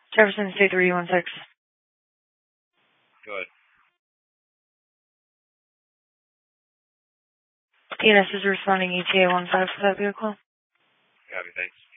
Jefferson State 316. Go ahead. ENS is responding ETA 15 for that vehicle. Copy, thanks.